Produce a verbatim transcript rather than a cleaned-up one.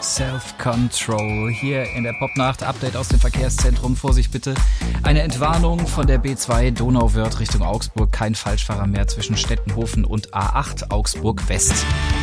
Self-Control hier in der Popnacht. Update aus dem Verkehrszentrum. Vorsicht bitte. Eine Entwarnung von der B zwei Donauwörth Richtung Augsburg. Kein Falschfahrer mehr zwischen Stettenhofen und A acht Augsburg West.